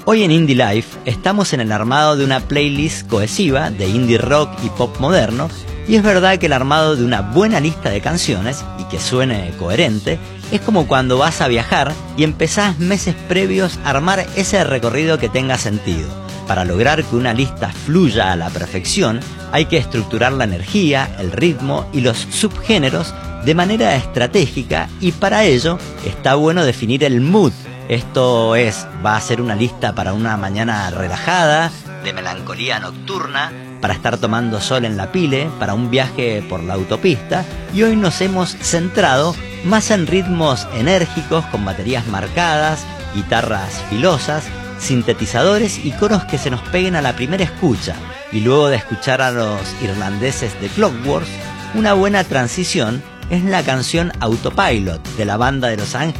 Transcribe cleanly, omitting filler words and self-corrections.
Hoy en Indie Life estamos en el armado de una playlist cohesiva de indie rock y pop moderno, y es verdad que el armado de una buena lista de canciones, y que suene coherente, es como cuando vas a viajar y empezás meses previos a armar ese recorrido que tenga sentido. Para lograr que una lista fluya a la perfección, hay que estructurar la energía, el ritmo y los subgéneros de manera estratégica, y para ello está bueno definir el mood. Esto es, va a ser una lista para una mañana relajada, de melancolía nocturna, para estar tomando sol en la pile, para un viaje por la autopista, y hoy nos hemos centrado más en ritmos enérgicos con baterías marcadas, guitarras filosas, sintetizadores y coros que se nos peguen a la primera escucha, y luego de escuchar a los irlandeses de Clockworks, una buena transición es la canción Autopilot de la banda de Los Ángeles